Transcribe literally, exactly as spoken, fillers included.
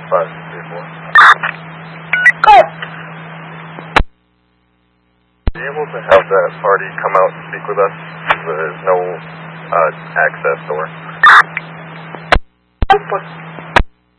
five three four. Good. Are you able to have that party come out and speak with us? There is no uh, access door. Of course.